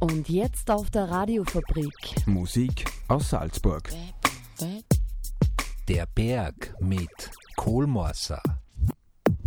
Und jetzt auf der Radiofabrik. Musik aus Salzburg. Der Berg mit Kohlmorser.